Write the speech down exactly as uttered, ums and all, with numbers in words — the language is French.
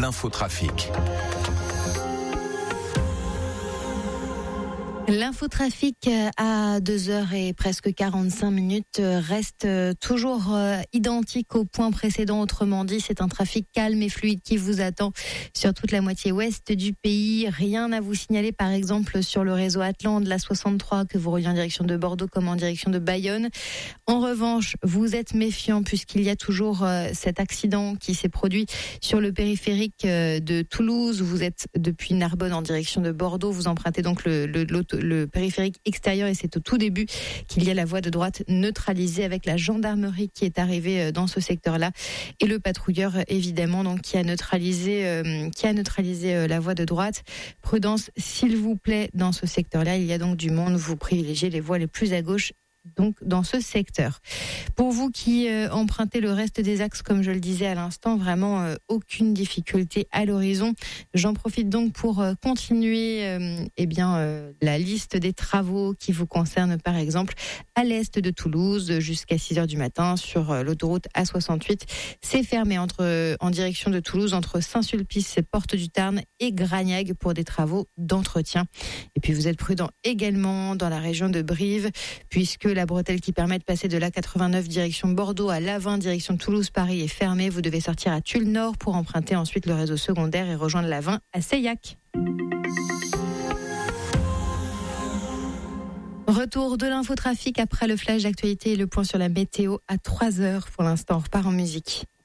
l'infotrafic. L'infotrafic à deux heures et presque quarante-cinq minutes reste toujours identique au point précédent. Autrement dit, c'est un trafic calme et fluide qui vous attend sur toute la moitié ouest du pays. Rien à vous signaler, par exemple, sur le réseau Atlante, la soixante-trois, que vous reliez en direction de Bordeaux comme en direction de Bayonne. En revanche, vous êtes méfiant puisqu'il y a toujours cet accident qui s'est produit sur le périphérique de Toulouse. Vous êtes depuis Narbonne en direction de Bordeaux. Vous empruntez donc le, le, le périphérique extérieur et c'est au tout début qu'il y a la voie de droite neutralisée avec la gendarmerie qui est arrivée dans ce secteur-là et le patrouilleur évidemment donc qui a neutralisé euh, qui a neutralisé euh, la voie de droite. Prudence s'il vous plaît dans ce secteur-là, il y a donc du monde, vous privilégiez les voies les plus à gauche donc dans ce secteur. Pour vous qui euh, empruntez le reste des axes, comme je le disais à l'instant, vraiment euh, aucune difficulté à l'horizon. J'en profite donc pour euh, continuer euh, eh bien euh, la liste des travaux qui vous concernent, par exemple à l'est de Toulouse jusqu'à six heures du matin sur euh, l'autoroute A soixante-huit. C'est fermé entre euh, en direction de Toulouse entre Saint-Sulpice, Porte du Tarn et Gragnag pour des travaux d'entretien. Et puis vous êtes prudent également dans la région de Brive puisque la bretelle qui permet de passer de l'A quatre-vingt-neuf direction Bordeaux à l'A vingt direction Toulouse-Paris est fermée. Vous devez sortir à Tulle-Nord pour emprunter ensuite le réseau secondaire et rejoindre l'A vingt à Seillac. Retour de l'infotrafic après le flash d'actualité et le point sur la météo à trois heures. Pour l'instant, on repart en musique.